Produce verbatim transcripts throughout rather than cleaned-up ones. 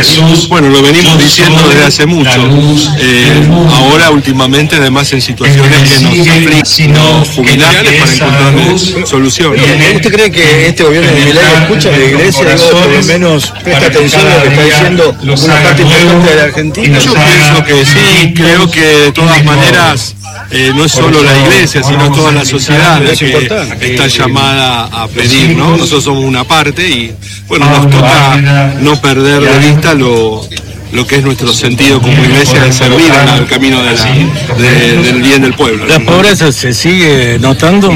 Jesús. Bueno, lo venimos diciendo desde hace mucho. Eh, ahora, últimamente, además en situaciones que nos afligen, nos jubilantes para encontrar soluciones. ¿Usted cree que este gobierno de Milei escucha a la iglesia, digo, por lo menos presta atención a lo que está diciendo una parte importante de la Argentina? Yo pienso que sí, creo que de todas maneras eh, no es solo la iglesia, sino toda la sociedad la que está llamada a pedir, ¿no? Nosotros somos una parte y, bueno, nos toca no perder de vista lo... lo que es nuestro sentido como iglesia de servir al camino de la, de, del bien del pueblo. ¿La pobreza se sigue notando?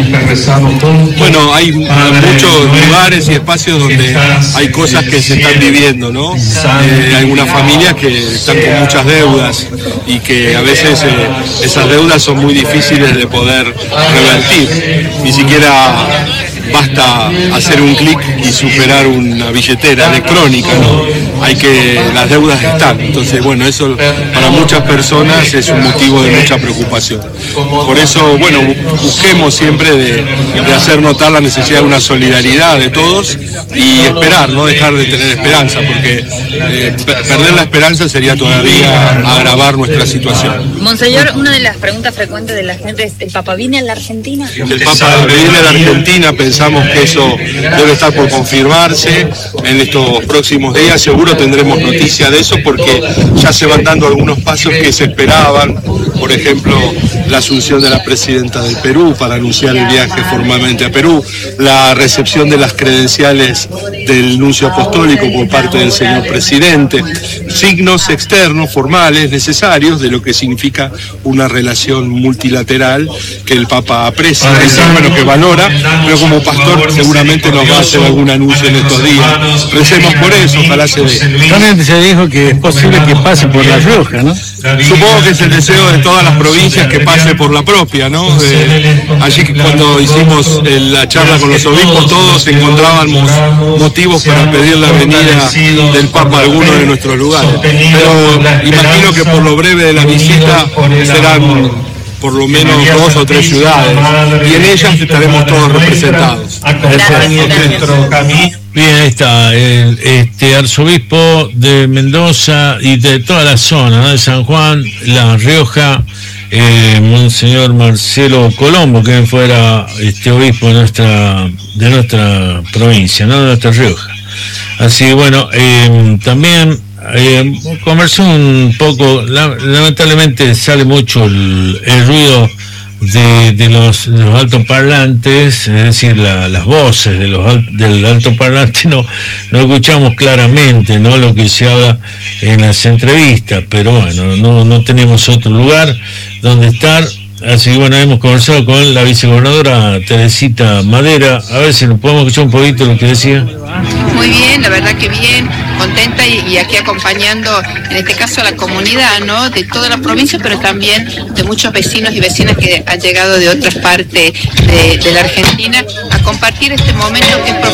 Bueno, hay muchos lugares y espacios donde hay cosas que se están viviendo, ¿no? Eh, hay algunas familias que están con muchas deudas y que a veces eh, esas deudas son muy difíciles de poder revertir. Ni siquiera basta hacer un clic y superar una billetera electrónica, ¿no? Hay que, las deudas están, entonces bueno, eso para muchas personas es un motivo de mucha preocupación. Por eso, bueno, busquemos siempre de, de hacer notar la necesidad de una solidaridad de todos y esperar, no dejar de tener esperanza, porque eh, perder la esperanza sería todavía agravar nuestra situación. Monseñor, una de las preguntas frecuentes de la gente es, ¿el Papa viene a la Argentina? El Papa viene a la Argentina, pensamos que eso debe estar por confirmarse en estos próximos días, seguro tendremos noticia de eso porque ya se van dando algunos pasos que se esperaban, por ejemplo, la asunción de la presidenta del Perú para anunciar el viaje formalmente a Perú, la recepción de las credenciales del nuncio apostólico por parte del señor presidente, signos externos, formales, necesarios de lo que significa una relación multilateral que el Papa aprecia, bueno, que valora, pero como pastor seguramente nos va a hacer algún anuncio en estos días. Recemos por eso, ojalá se dé. También se dijo que es posible que pase por La Rioja, ¿no? Supongo que es el deseo de todas las provincias que pase por la propia, ¿no? Eh, allí cuando hicimos eh, la charla con los obispos, todos encontrábamos motivos para pedir la venida del Papa a alguno de nuestros lugares. Pero imagino que por lo breve de la visita serán por lo menos dos o tres ciudades, y en ellas estaremos todos representados. Bien, ahí está el este arzobispo de Mendoza y de toda la zona, ¿no? De San Juan, La Rioja, eh, Monseñor Marcelo Colombo, que fuera este obispo de nuestra de nuestra provincia, ¿no? De nuestra Rioja. Así, bueno, eh, también eh, conversó un poco, lamentablemente sale mucho el, el ruido de, de, los, de los altoparlantes, es decir, la, las voces de los, del altoparlante no, no escuchamos claramente, ¿no?, lo que se habla en las entrevistas, pero bueno, no, no tenemos otro lugar donde estar. Así que bueno, hemos conversado con la vicegobernadora Teresita Madera, a ver si nos podemos escuchar un poquito lo que decía. Muy bien, la verdad que bien, contenta y, y aquí acompañando, en este caso a la comunidad, ¿no?, de toda la provincia, pero también de muchos vecinos y vecinas que han llegado de otras partes de, de la Argentina a compartir este momento que es